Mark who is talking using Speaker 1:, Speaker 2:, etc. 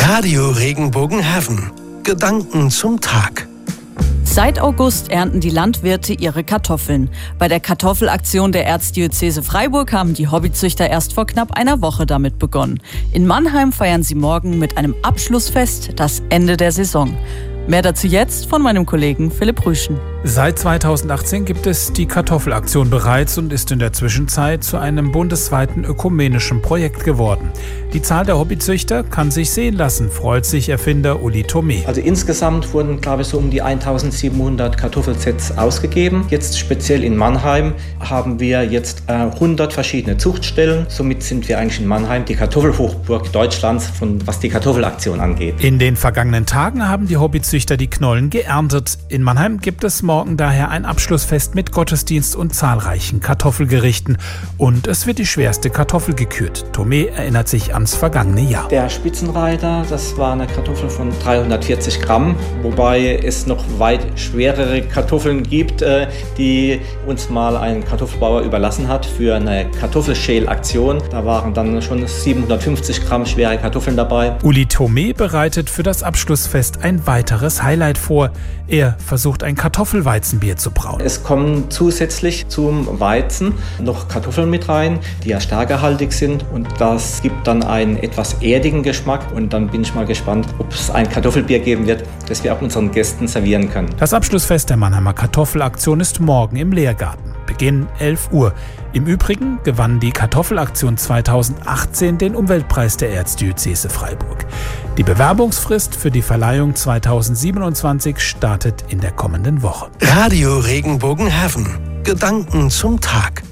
Speaker 1: Radio Regenbogenheaven. Gedanken zum Tag.
Speaker 2: Seit August ernten die Landwirte ihre Kartoffeln. Bei der Kartoffelaktion der Erzdiözese Freiburg haben die Hobbyzüchter erst vor knapp einer Woche damit begonnen. In Mannheim feiern sie morgen mit einem Abschlussfest das Ende der Saison. Mehr dazu jetzt von meinem Kollegen Philipp Rüschen.
Speaker 3: Seit 2018 gibt es die Kartoffelaktion bereits und ist in der Zwischenzeit zu einem bundesweiten ökumenischen Projekt geworden. Die Zahl der Hobbyzüchter kann sich sehen lassen, freut sich Erfinder Uli Thomé.
Speaker 4: Also insgesamt wurden, glaube ich, so um die 1700 Kartoffelsets ausgegeben. Jetzt speziell in Mannheim haben wir jetzt 100 verschiedene Zuchtstellen. Somit sind wir eigentlich in Mannheim die Kartoffelhochburg Deutschlands, was die Kartoffelaktion angeht.
Speaker 3: In den vergangenen Tagen haben die Hobbyzüchter die Knollen geerntet. In Mannheim gibt es morgen daher ein Abschlussfest mit Gottesdienst und zahlreichen Kartoffelgerichten. Und es wird die schwerste Kartoffel gekürt. Thomé erinnert sich ans vergangene Jahr.
Speaker 4: Der Spitzenreiter, das war eine Kartoffel von 340 Gramm, wobei es noch weit schwerere Kartoffeln gibt, die uns mal ein Kartoffelbauer überlassen hat für eine Kartoffelschälaktion. Da waren dann schon 750 Gramm schwere Kartoffeln dabei.
Speaker 3: Uli Thomé bereitet für das Abschlussfest ein weiteres Highlight vor. Er versucht ein Kartoffelweizenbier zu brauen.
Speaker 4: Es kommen zusätzlich zum Weizen noch Kartoffeln mit rein, die ja stärkehaltig sind, und das gibt dann einen etwas erdigen Geschmack, und dann bin ich mal gespannt, ob es ein Kartoffelbier geben wird, das wir auch unseren Gästen servieren können.
Speaker 3: Das Abschlussfest der Mannheimer Kartoffelaktion ist morgen im Lehrgarten. Beginn 11 Uhr. Im Übrigen gewann die Kartoffelaktion 2018 den Umweltpreis der Erzdiözese Freiburg. Die Bewerbungsfrist für die Verleihung 2027 startet in der kommenden Woche.
Speaker 1: Radio Regenbogenheaven. Gedanken zum Tag.